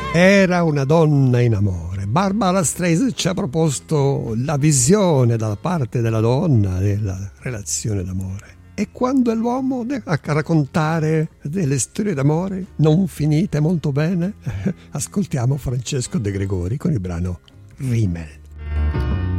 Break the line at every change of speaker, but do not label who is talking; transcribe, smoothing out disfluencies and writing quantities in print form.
Era una donna in amore. Barbara Streisand ci ha proposto la visione dalla parte della donna della relazione d'amore. E quando è l'uomo a raccontare delle storie d'amore non finite molto bene, ascoltiamo Francesco De Gregori con il brano Rimmel.